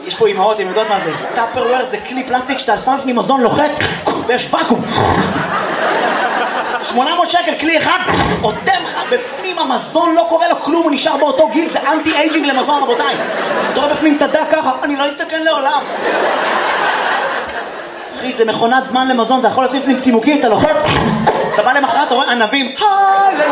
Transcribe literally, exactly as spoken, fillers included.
יש פה אמהות, הן יודעות מה זה. טאפרוויר זה כלי פלסטיק שאתה שם לפני מזון לוחת ויש ואקום. שמונה מאות שקל, כלי אחד, עותם לך בפנים המזון, לא קורה לו כלום, הוא נשאר באותו גיל, זה אנטי אייג'ינג למזון, רבותיי. אתה רואה בפנים תדע ככה, אני לא אסתכל לעולם. אחי, זה מכונת זמן למזון, אתה יכול לשים לפנים צימוקים, אתה לוחת, אתה בא למחרת, אתה רואה ענבים,